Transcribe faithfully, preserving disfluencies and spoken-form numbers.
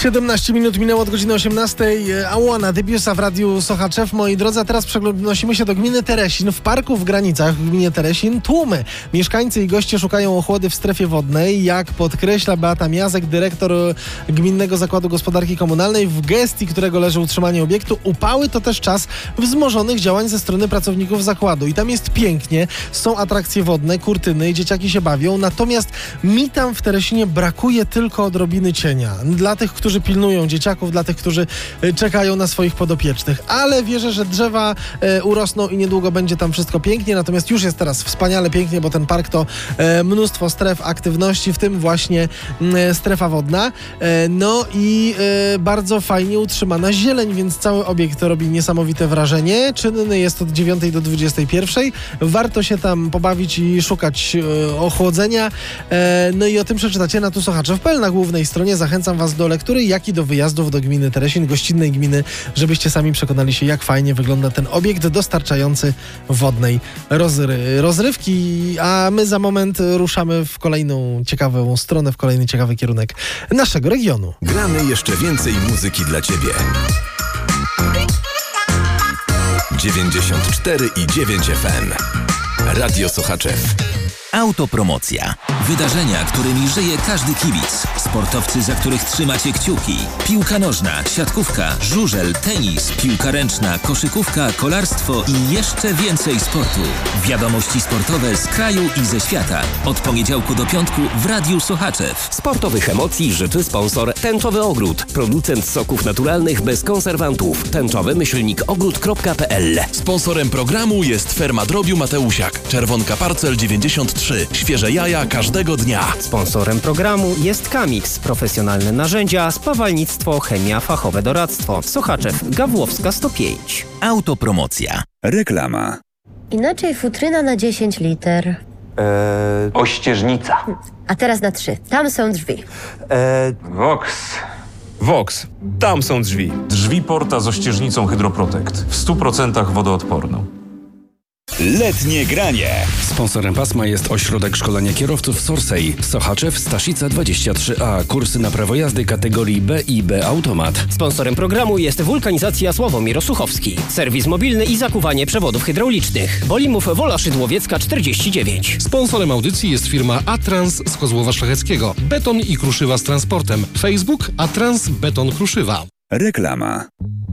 siedemnaście minut minęło od godziny osiemnastej. Ałana, Debiusa w Radiu Sochaczew. Moi drodzy, a teraz przenosimy się do gminy Teresin. W parku w Granicach w gminie Teresin tłumy. Mieszkańcy i goście szukają ochłody w strefie wodnej. Jak podkreśla Beata Miazek, dyrektor Gminnego Zakładu Gospodarki Komunalnej, w gestii którego leży utrzymanie obiektu, upały to też czas wzmożonych działań ze strony pracowników zakładu. I tam jest pięknie. Są atrakcje wodne, kurtyny, dzieciaki się bawią. Natomiast mi tam w Teresinie brakuje tylko odrobiny cienia. Dla tych, którzy pilnują dzieciaków, dla tych, którzy czekają na swoich podopiecznych. Ale wierzę, że drzewa e, urosną i niedługo będzie tam wszystko pięknie. Natomiast już jest teraz wspaniale pięknie, bo ten park to e, mnóstwo stref aktywności, w tym właśnie e, strefa wodna. E, no i e, bardzo fajnie utrzymana zieleń, więc cały obiekt robi niesamowite wrażenie. Czynny jest od dziewiątej do dwudziestej pierwszej. Warto się tam pobawić i szukać e, ochłodzenia. E, no i o tym przeczytacie na Tu Sochaczew kropka pe el na głównej stronie. Zachęcam was do lektury, jak i do wyjazdów do gminy Teresin, gościnnej gminy, żebyście sami przekonali się, jak fajnie wygląda ten obiekt dostarczający wodnej rozry- rozrywki. A my za moment ruszamy w kolejną ciekawą stronę, w kolejny ciekawy kierunek naszego regionu. Gramy jeszcze więcej muzyki dla ciebie. dziewięćdziesiąt cztery i dziewięć F M. Radio Sochaczew. Autopromocja. Wydarzenia, którymi żyje każdy kibic. Sportowcy, za których trzymacie kciuki. Piłka nożna, siatkówka, żużel, tenis, piłka ręczna, koszykówka, kolarstwo i jeszcze więcej sportu. Wiadomości sportowe z kraju i ze świata. Od poniedziałku do piątku w Radiu Sochaczew. Sportowych emocji życzy sponsor Tęczowy Ogród. Producent soków naturalnych bez konserwantów. Tęczowy myślnik ogród kropka pe el. Sponsorem programu jest Ferma Drobiu Mateusiak. Czerwonka Parcel dziewięćdziesiąt trzy. Świeże jaja każdego dnia. Sponsorem programu jest Kamix. Profesjonalne narzędzia, spawalnictwo, chemia, fachowe doradztwo. Sochaczew, Gawłowska sto pięć. Autopromocja. Reklama. Inaczej futryna na dziesięć liter. Eee, ościeżnica. A teraz na trzy. Tam są drzwi. Eee, Vox. Vox. Tam są drzwi. Drzwi porta z ościeżnicą Hydroprotect. W stu procentach wodoodporną. Letnie granie. Sponsorem pasma jest Ośrodek Szkolenia Kierowców Sorsej. Sochaczew, Staszica dwadzieścia trzy A. Kursy na prawo jazdy kategorii B i B Automat. Sponsorem programu jest Wulkanizacja Sławomir Osuchowski. Serwis mobilny i zakuwanie przewodów hydraulicznych. Bolimów Wola Szydłowiecka czterdzieści dziewięć. Sponsorem audycji jest firma Atrans z Kozłowa Szlacheckiego. Beton i kruszywa z transportem. Facebook Atrans Beton Kruszywa. Reklama.